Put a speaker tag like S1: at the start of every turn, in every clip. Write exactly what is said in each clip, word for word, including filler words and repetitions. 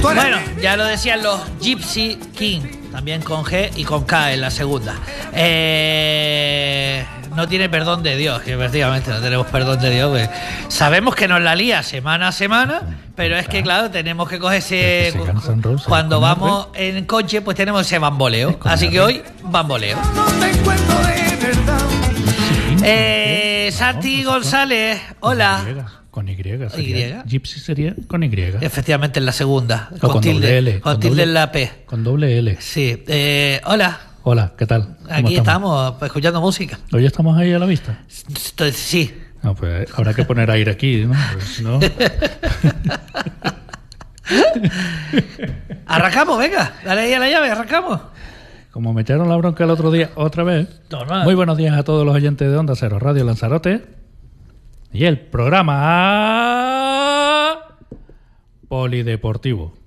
S1: Bueno, ya lo decían los Gypsy King, también con G y con K en la segunda. Eh, no tiene perdón de Dios, que efectivamente no tenemos perdón de Dios. Pues. Sabemos que nos la lía semana a semana, pero es que, claro, tenemos que coger ese... Cuando vamos en coche, pues tenemos ese bamboleo. Así que hoy, bamboleo. Eh, Santi González, hola.
S2: Con Y, sería, ¿Y? Gypsy sería con Y.
S1: Efectivamente, en la segunda.
S2: O con, con tilde, doble L.
S1: Con, con tilde doble, en la P.
S2: Con doble L.
S1: Sí. Eh, hola.
S2: Hola, ¿qué tal?
S1: Aquí estamos? estamos escuchando música.
S2: ¿Hoy estamos ahí a la vista?
S1: Sí.
S2: No, pues habrá que poner aire aquí, ¿no? Pues, ¿no?
S1: Arrancamos, venga. Dale ahí a la llave, arrancamos.
S2: Como me echaron la bronca el otro día, otra vez.
S1: Normal.
S2: Muy buenos días a todos los oyentes de Onda Cero Radio Lanzarote. Y el programa Polideportivo.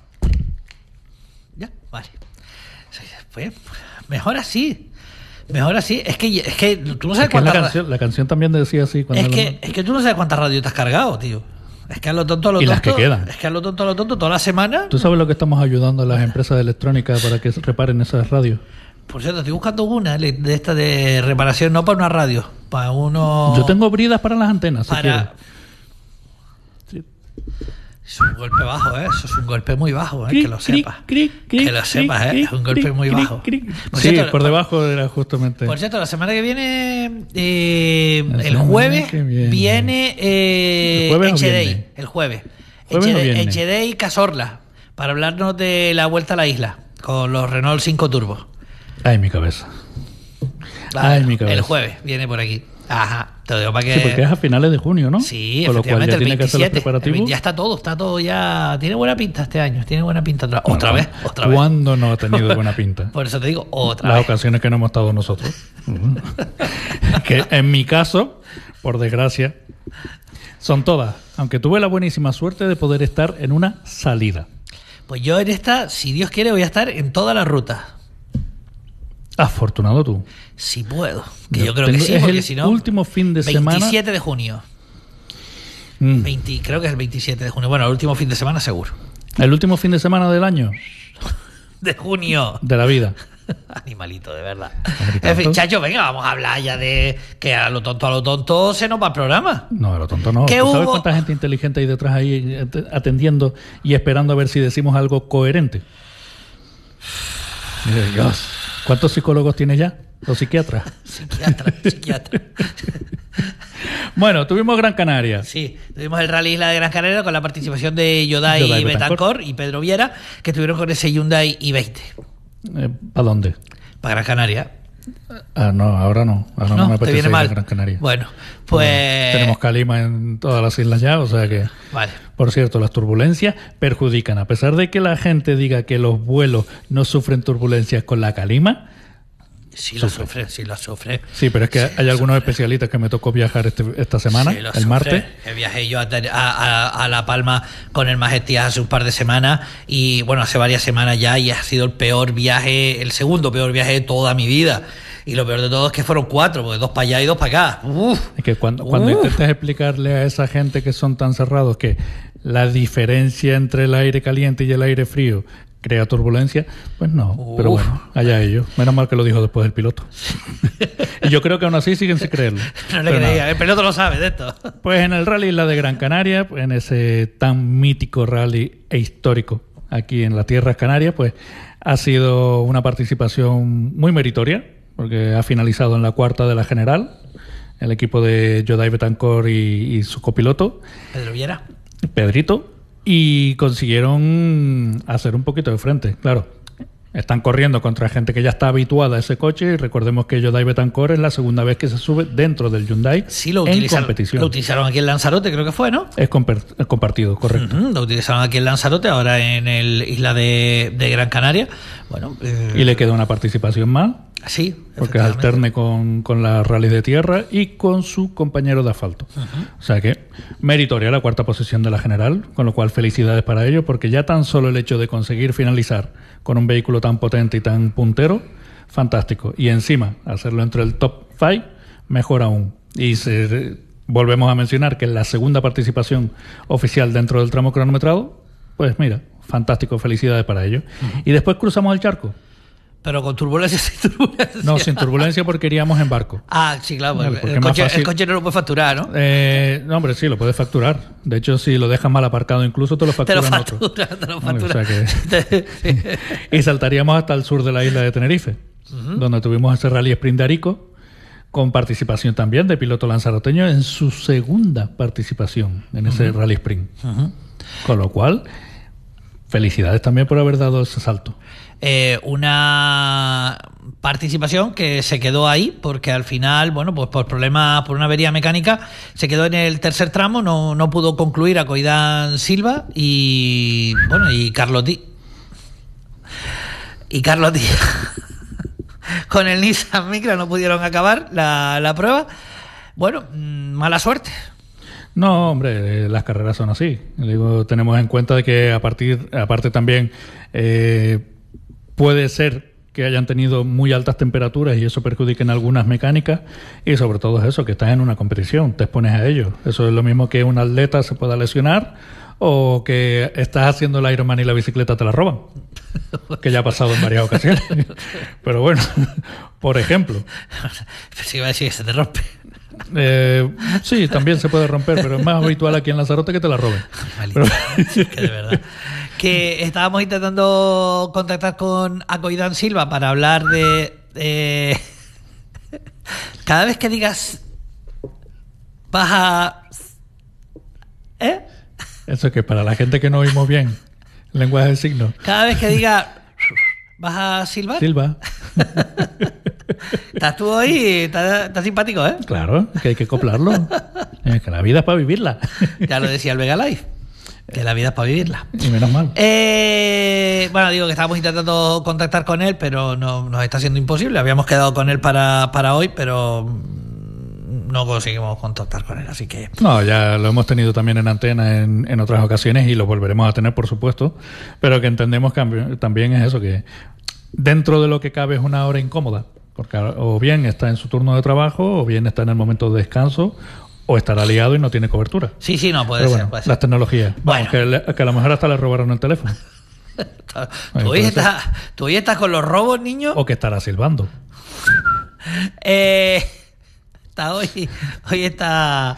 S1: Ya, vale. Pues mejor así. Mejor así. Es que, es que tú no sabes
S2: es que
S1: cuántas...
S2: La canción, la canción también decía así. Cuando
S1: es, que,
S2: lo...
S1: es que tú no sabes cuántas radios te has cargado, tío. Es que a lo tonto, a lo
S2: y
S1: tonto...
S2: las que quedan.
S1: Es que a lo tonto, a lo tonto, toda la semana...
S2: ¿Tú sabes lo que estamos ayudando a las empresas de electrónica para que reparen esas radios?
S1: Por cierto, estoy buscando una de esta de reparación, no para una radio, para uno...
S2: Yo tengo bridas para las antenas,
S1: para...
S2: si
S1: Es un golpe bajo, ¿eh? Eso es un golpe muy bajo, ¿eh? Cric, que lo sepas.
S2: Cric, cric,
S1: que lo sepas, ¿eh? Es un golpe
S2: cric,
S1: muy bajo.
S2: Cric, por sí, cierto, por debajo era justamente...
S1: Por cierto, la semana que viene, eh, el jueves, viene, viene eh,
S2: ¿El jueves
S1: H D I, el jueves. H D I Cazorla, para hablarnos de la vuelta a la isla, con los Renault cinco Turbo.
S2: Ay, mi cabeza.
S1: Claro,
S2: Ay, mi cabeza.
S1: El jueves viene por aquí. Ajá, te lo digo para que...
S2: Sí, porque es a finales de junio, ¿no?
S1: Sí,
S2: con lo cual ya
S1: el
S2: tiene
S1: veintisiete,
S2: que hacer los preparativos.
S1: el, ya está todo, está todo ya... Tiene buena pinta este año, tiene buena pinta otra, bueno, otra vez, otra vez.
S2: ¿Cuándo no ha tenido buena pinta?
S1: Por eso te digo, otra
S2: Las
S1: vez.
S2: Las ocasiones que no hemos estado nosotros. Que en mi caso, por desgracia, son todas. Aunque tuve la buenísima suerte de poder estar en una salida.
S1: Pues yo en esta, si Dios quiere, voy a estar en toda la ruta.
S2: Afortunado tú.
S1: Si puedo. Que yo, yo creo
S2: tengo,
S1: que sí,
S2: es
S1: porque
S2: el
S1: si no...
S2: último fin de semana...
S1: veintisiete de junio.
S2: Mm.
S1: veinte, creo que es el veintisiete de junio. Bueno, el último fin de semana seguro.
S2: ¿El último fin de semana del año?
S1: De junio.
S2: De la vida.
S1: Animalito, de verdad. En fin, chacho, venga, vamos a hablar ya de que a lo tonto, a lo tonto se nos va el programa.
S2: No, a lo tonto no. ¿Tú
S1: hubo?
S2: sabes cuánta gente inteligente hay detrás ahí atendiendo y esperando a ver si decimos algo coherente? Dios. ¿Cuántos psicólogos tienes ya? ¿O psiquiatras?
S1: Psiquiatra, psiquiatra.
S2: Bueno, tuvimos Gran Canaria.
S1: Sí, tuvimos el Rally Isla de Gran Canaria con la participación de Yodai, Yodai Betancor y Pedro Viera, que estuvieron con ese Hyundai i veinte.
S2: Eh, ¿Para dónde?
S1: Para Gran Canaria.
S2: Ah, no, ahora no. Ahora no,
S1: no
S2: me apetece
S1: viene
S2: ir
S1: mal.
S2: a Gran Canaria.
S1: Bueno, pues...
S2: Bueno, tenemos calima en todas las islas ya, o sea que...
S1: Vale.
S2: Por cierto, las turbulencias perjudican. A pesar de que la gente diga que los vuelos no sufren turbulencias con la calima...
S1: Sí lo sufre, sí lo sufre.
S2: Sí, pero es que
S1: sí,
S2: hay algunos
S1: sufre.
S2: especialistas que me tocó viajar este, esta semana,
S1: sí,
S2: el
S1: sufre.
S2: martes.
S1: Que viajé yo a, a, a La Palma con el Majestías hace un par de semanas y bueno, hace varias semanas ya y ha sido el peor viaje, el segundo peor viaje de toda mi vida. Y lo peor de todo es que fueron cuatro, porque dos para allá y dos para acá. Uf,
S2: es que cuando, cuando intentas explicarle a esa gente que son tan cerrados que la diferencia entre el aire caliente y el aire frío crea turbulencia, pues no, Uf. Pero bueno, allá ellos. Menos mal que lo dijo después el piloto. Y yo creo que aún así siguen sin creerlo.
S1: No le creía, el piloto lo sabe de esto.
S2: Pues en el Rally Isla de Gran Canaria, en ese tan mítico rally e histórico aquí en las Tierras Canarias, pues ha sido una participación muy meritoria, porque ha finalizado en la cuarta de la general, el equipo de Yodai Betancor y, y su copiloto.
S1: Pedro Viera.
S2: Pedrito. Y consiguieron hacer un poquito de frente, claro. Están corriendo contra gente que ya está habituada a ese coche y recordemos que Yodai Betancor es la segunda vez que se sube dentro del Hyundai
S1: sí, lo
S2: en competición.
S1: Lo utilizaron aquí en Lanzarote, creo que fue, ¿no?
S2: Es comp- compartido, correcto.
S1: Uh-huh, lo utilizaron aquí en Lanzarote, ahora en el Isla de, de Gran Canaria. Bueno, eh...
S2: y le queda una participación más.
S1: Sí,
S2: porque alterne con, con las rallies de tierra y con su compañero de asfalto. Uh-huh. O sea que meritoria la cuarta posición de la general, con lo cual felicidades para ellos, porque ya tan solo el hecho de conseguir finalizar con un vehículo tan potente y tan puntero, fantástico. Y encima, hacerlo entre el top cinco, mejor aún. Y se, volvemos a mencionar que en la segunda participación oficial dentro del tramo cronometrado, pues mira, fantástico, felicidades para ellos. Uh-huh. Y después cruzamos el charco.
S1: Pero con turbulencia, sin turbulencia.
S2: No, sin turbulencia porque iríamos en barco.
S1: Ah, sí, claro. Vale, el, coche, el coche no lo puede facturar, ¿no?
S2: Eh, no, hombre, sí, lo puedes facturar. De hecho, si lo dejas mal aparcado, incluso te lo facturan
S1: te lo factura,
S2: otro.
S1: Te lo factura.
S2: O sea que... Y saltaríamos hasta el sur de la isla de Tenerife, uh-huh. donde tuvimos ese rally sprint de Arico, con participación también de piloto lanzaroteño en su segunda participación en uh-huh. ese rally sprint. Uh-huh. Con lo cual, felicidades también por haber dado ese salto.
S1: Eh, una participación que se quedó ahí porque al final, bueno, pues por problemas, por una avería mecánica, se quedó en el tercer tramo, no, no pudo concluir a Coidán Silva y bueno, y Carlos Díaz y Carlos Díaz con el Nissan Micra no pudieron acabar la, la prueba. Bueno, mala suerte.
S2: No, hombre, las carreras son así. Digo, tenemos en cuenta de que a partir, aparte también eh, puede ser que hayan tenido muy altas temperaturas y eso perjudique en algunas mecánicas y sobre todo es eso, que estás en una competición, te expones a ello. Eso es lo mismo que un atleta se pueda lesionar o que estás haciendo el Ironman y la bicicleta te la roban, que ya ha pasado en varias ocasiones. Pero bueno, por ejemplo.
S1: Si iba a decir que se te rompe.
S2: Eh, sí, también se puede romper, pero es más habitual aquí en Lanzarote que te la roben. Pero...
S1: Es que de verdad. Que estábamos intentando contactar con Acoidán Silva para hablar de... Eh, cada vez que digas... Vas a... ¿Eh?
S2: Eso que para la gente que no oímos bien, lenguaje de signos.
S1: Cada vez que diga... ¿Vas a silbar?
S2: Silba.
S1: Estás tú hoy, estás, estás simpático, ¿eh?
S2: Claro, que hay que acoplarlo. Es que la vida es para vivirla.
S1: Ya lo decía el Vega Life, que la vida es para vivirla.
S2: Y menos mal.
S1: Eh, bueno, digo que estábamos intentando contactar con él, pero no, nos está siendo imposible. Habíamos quedado con él para, para hoy, pero no conseguimos contactar con él, así que...
S2: No, ya lo hemos tenido también en antena en, en otras ocasiones y lo volveremos a tener, por supuesto, pero que entendemos que también es eso, que dentro de lo que cabe es una hora incómoda, porque o bien está en su turno de trabajo, o bien está en el momento de descanso, o estará liado y no tiene cobertura.
S1: Sí, sí, no, puede
S2: pero
S1: ser.
S2: Bueno,
S1: puede ser.
S2: Las tecnologías.
S1: Bueno.
S2: Vamos, que, le, que a lo mejor hasta le robaron el teléfono.
S1: ¿Tú, hoy estás, ¿Tú hoy estás con los robos, niño?
S2: O que estará silbando.
S1: eh... Hoy, hoy está.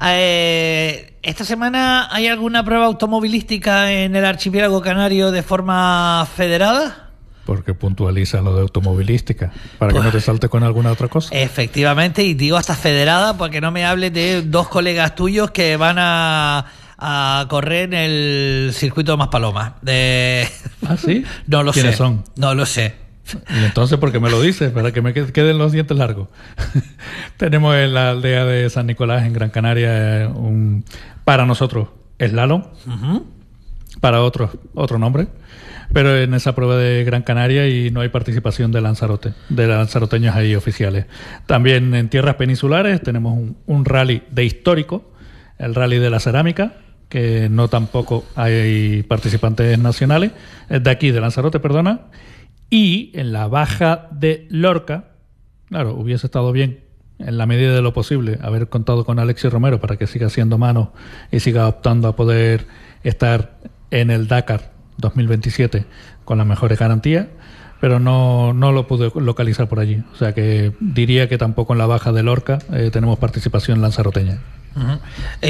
S1: Eh, esta semana hay alguna prueba automovilística en el archipiélago canario de forma federada.
S2: Porque puntualiza lo de automovilística para
S1: pues,
S2: que no te salte con alguna otra cosa.
S1: Efectivamente, y digo hasta federada porque no me hables de dos colegas tuyos que van a, a correr en el circuito de Maspalomas. De...
S2: ¿Ah, sí?
S1: No lo
S2: ¿Quiénes
S1: sé.
S2: son?
S1: No lo sé.
S2: Y entonces, ¿por qué me lo dices? Para que me queden los dientes largos. Tenemos en la aldea de San Nicolás, en Gran Canaria, un, para nosotros, slalom. Uh-huh. Para otros, otro nombre. Pero en esa prueba de Gran Canaria y no hay participación de Lanzarote, de lanzaroteños ahí oficiales. También en tierras peninsulares tenemos un, un rally de histórico, el rally de la cerámica, que no tampoco hay participantes nacionales, de aquí, de Lanzarote, perdona. Y en la baja de Lorca, claro, hubiese estado bien, en la medida de lo posible, haber contado con Alexis Romero para que siga haciendo mano y siga optando a poder estar en el Dakar dos mil veintisiete con las mejores garantías, pero no, no lo pude localizar por allí. O sea que diría que tampoco en la baja de Lorca eh, tenemos participación lanzaroteña.
S1: Uh-huh.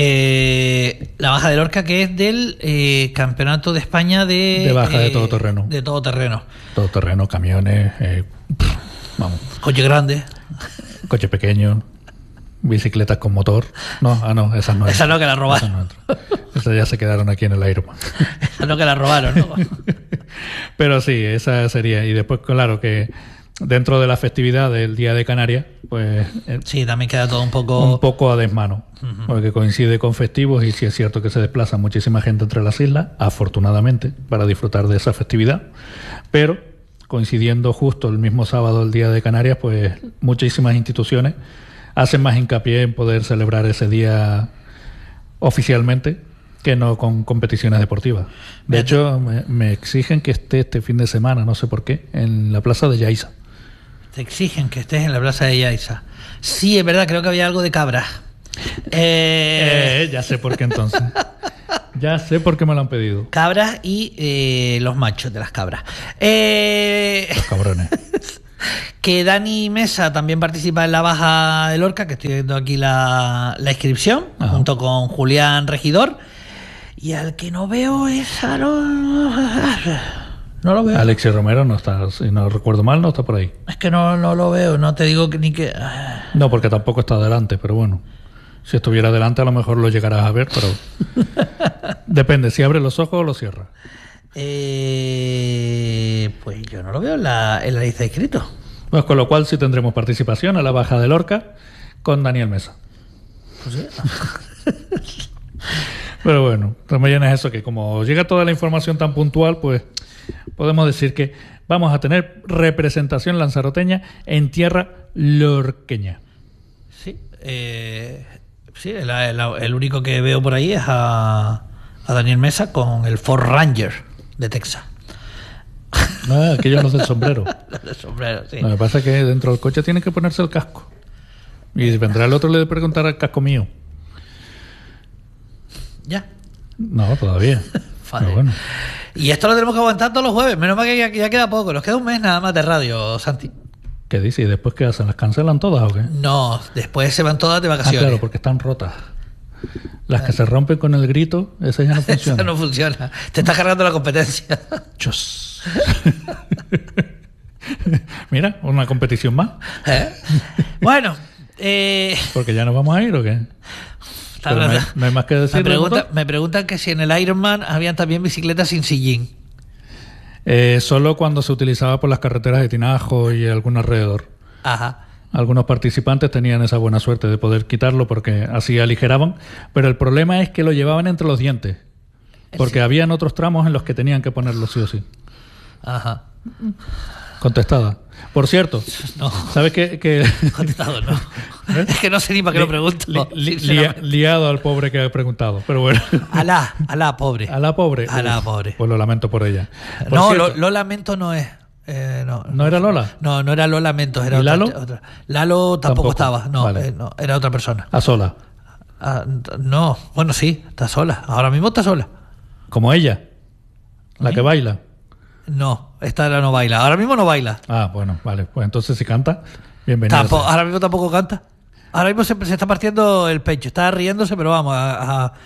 S1: Eh, la baja de Lorca, que es del eh, Campeonato de España de...
S2: De baja
S1: eh,
S2: de todoterreno.
S1: De todoterreno.
S2: Todoterreno, camiones, eh, pff, vamos.
S1: Coche grande.
S2: Coche pequeño, bicicletas con motor. No, ah, no, esas no.
S1: Esas no, que las robaron.
S2: Esas, no esas ya se quedaron aquí en el Ironman.
S1: Esas no, que las robaron, ¿no?
S2: Pero sí, esa sería. Y después, claro, que dentro de la festividad del Día de Canarias, pues...
S1: Sí, también queda todo un poco...
S2: Un poco a desmano, uh-huh. Porque coincide con festivos y sí es cierto que se desplaza muchísima gente entre las islas, afortunadamente, para disfrutar de esa festividad, pero coincidiendo justo el mismo sábado, el Día de Canarias, pues muchísimas instituciones hacen más hincapié en poder celebrar ese día oficialmente que no con competiciones deportivas. De hecho, me, me exigen que esté este fin de semana, no sé por qué, en la plaza de Yaiza.
S1: Te exigen que estés en la plaza de Yaiza. Sí, es verdad, creo que había algo de cabra. Eh...
S2: Eh, ya sé por qué entonces. Ya sé por qué me lo han pedido.
S1: Cabras y eh, los machos de las cabras. Eh...
S2: Los cabrones.
S1: Que Dani Mesa también participa en la baja de Lorca, que estoy viendo aquí la, la inscripción, Ajá. junto con Julián Regidor. Y al que no veo es a lo... No lo veo.
S2: Alexis Romero no está, si no recuerdo mal, no está por ahí.
S1: Es que no, no lo veo, no te digo que ni que...
S2: No, porque tampoco está adelante, pero bueno. Si estuviera adelante a lo mejor lo llegarás a ver, pero... Depende, si abre los ojos o los cierra.
S1: Eh, pues yo no lo veo en la, en la lista de inscritos.
S2: Pues con lo cual sí tendremos participación a la baja de Lorca con Daniel Mesa.
S1: Pues sí.
S2: Pero bueno, también es eso, que como llega toda la información tan puntual, pues podemos decir que vamos a tener representación lanzaroteña en tierra lorqueña.
S1: Sí, eh, sí el, el, el único que veo por ahí es a, a Daniel Mesa con el Ford Ranger de Texas.
S2: Ah, aquellos los del sombrero.
S1: Los del sombrero, sí.
S2: Lo que pasa es que dentro del coche tiene que ponerse el casco. Y vendrá el otro y le preguntará el casco mío.
S1: ¿Ya?
S2: No, todavía.
S1: Pero bueno. Y esto lo tenemos que aguantar todos los jueves. Menos mal que ya, ya queda poco. Nos queda un mes nada más de radio, Santi.
S2: ¿Qué dices? ¿Y después qué hacen? ¿Las cancelan todas o qué?
S1: No, después se van todas de vacaciones.
S2: Ah, claro, porque están rotas. Las que se rompen con el grito, esas ya no funcionan.
S1: Esa no funciona. Te está cargando la competencia.
S2: Chus. Mira, una competición más.
S1: ¿Eh? Bueno. Eh...
S2: ¿Porque ya nos vamos a ir o qué? No hay, no hay más que decir.
S1: Me, pregunta, me preguntan que si en el Ironman habían también bicicletas sin sillín.
S2: Eh, solo cuando se utilizaba por las carreteras de Tinajo y algún alrededor.
S1: Ajá.
S2: Algunos participantes tenían esa buena suerte de poder quitarlo porque así aligeraban, pero el problema es que lo llevaban entre los dientes, porque sí. Habían otros tramos en los que tenían que ponerlo sí o sí.
S1: Ajá.
S2: Contestada. Por cierto,
S1: no.
S2: ¿sabes qué? Que...
S1: Contestado, no. ¿Eh? Es que no sé ni para qué li, lo pregunto.
S2: Li, li, li, liado al pobre que ha preguntado, pero bueno.
S1: Alá, alá, pobre.
S2: Alá, pobre.
S1: Alá, pobre.
S2: Pues lo lamento por ella. Por
S1: no,
S2: cierto,
S1: lo, lo lamento no es. Eh, no,
S2: ¿No era Lola?
S1: No, no era Lola Mentos, era
S2: ¿Y
S1: otra,
S2: Lalo?
S1: otra. Lalo tampoco, tampoco. estaba, no,
S2: Vale.
S1: eh, no, era otra persona.
S2: ¿A sola?
S1: Ah, no, bueno, sí, está sola. Ahora mismo está sola.
S2: ¿Como ella? ¿La ¿Eh? que baila?
S1: No, esta no baila. Ahora mismo no baila.
S2: Ah, bueno, vale. Pues entonces si canta, bienvenida.
S1: Tampoco, ahora mismo tampoco canta. Ahora mismo se, se está partiendo el pecho. Está riéndose, pero vamos a... a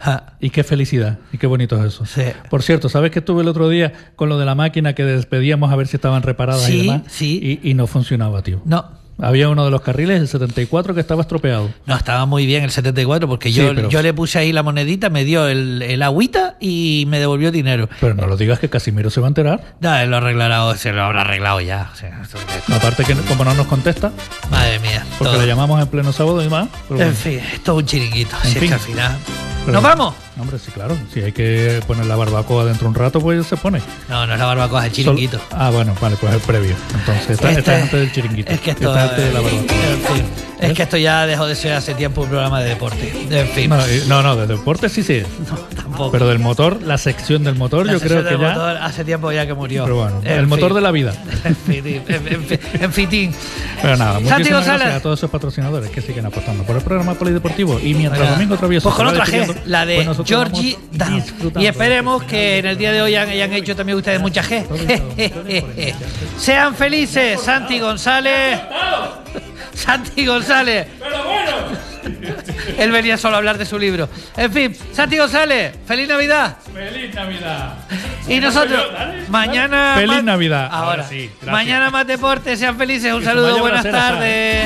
S2: Y qué felicidad, y qué bonito es eso.
S1: Sí.
S2: Por cierto, ¿sabes que estuve el otro día con lo de la máquina que despedíamos a ver si estaban reparadas
S1: sí,
S2: y demás?
S1: Sí,
S2: y, y no funcionaba, tío.
S1: No.
S2: Había uno de los carriles, el setenta y cuatro, que estaba estropeado.
S1: No, estaba muy bien el setenta y cuatro, porque yo, sí, pero... yo le puse ahí la monedita, me dio el, el agüita y me devolvió dinero.
S2: Pero no lo digas que Casimiro se va a enterar.
S1: No, él lo arreglará, se lo habrá arreglado ya. O sea, esto, esto...
S2: Aparte que como no nos contesta.
S1: Madre mía.
S2: Porque todo. Le llamamos en pleno sábado y más.
S1: En bueno. fin, esto es un chiringuito.
S2: En
S1: si
S2: fin.
S1: es que al final...
S2: Pero,
S1: ¿Nos vamos?
S2: Hombre, sí, claro. Si hay que poner la barbacoa dentro un rato, pues se pone.
S1: No, no es la barbacoa, es el chiringuito.
S2: Sol... Ah, bueno, vale, pues el previo. Entonces, esta,
S1: este,
S2: esta es antes del chiringuito.
S1: Es que esto,
S2: esta es antes de la barbacoa.
S1: En fin, ¿Eh? es que esto ya dejó de ser hace tiempo un programa de deporte. En fin.
S2: No, no, no de deporte sí sí.
S1: No, tampoco.
S2: Pero del motor, la sección del motor,
S1: la
S2: yo creo que ya...
S1: motor hace tiempo ya que murió.
S2: Pero bueno,
S1: en
S2: el
S1: fin.
S2: motor de la vida.
S1: En fin, en, en, en fitín.
S2: Pero nada,
S1: Santi
S2: muchísimas
S1: González.
S2: gracias a todos esos patrocinadores que siguen apostando por el programa polideportivo. Y mientras
S1: Oiga,
S2: Domingo Travieso...
S1: Pues con otra G, la de pues Georgie Down. Y esperemos que en el día de hoy hayan, hayan hecho también ustedes mucha G. Sean felices, Santi González. Santi González.
S3: Pero bueno.
S1: Él venía solo a hablar de su libro. En fin, Santi González, feliz Navidad.
S3: Feliz Navidad.
S1: Y nosotros, mañana...
S2: Feliz
S1: más,
S2: Navidad.
S1: Ahora,
S2: ahora sí.
S1: Mañana más deporte, sean felices. Un saludo, buenas tardes.